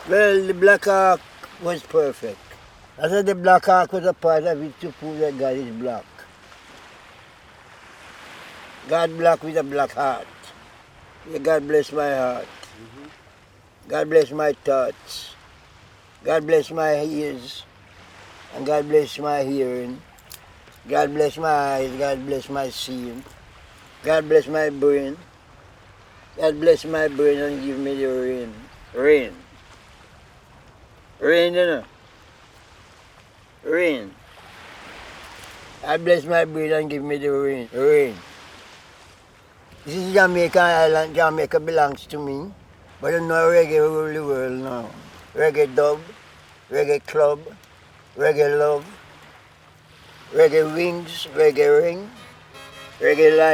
Well, the Black Ark was perfect. I said the Black Ark was a part of it to prove that God is black. God black with a black heart. God bless my heart. God bless my thoughts. God bless my ears. And God bless my hearing. God bless my eyes. God bless my seeing. God bless my brain. God bless my brain and give me the rain. Rain. Rain, you know. Rain. God bless my brain and give me the rain. Rain. This is Jamaica Island. Jamaica belongs to me. But you know reggae rule the world now. Reggae dub, reggae club, reggae love, reggae wings, reggae ring, reggae life.